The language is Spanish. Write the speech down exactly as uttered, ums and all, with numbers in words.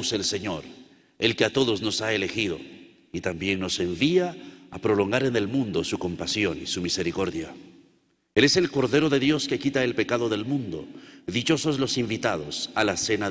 Jesús el Señor, el que a todos nos ha elegido y también nos envía a prolongar en el mundo su compasión y su misericordia. Él es el Cordero de Dios que quita el pecado del mundo. Dichosos los invitados a la cena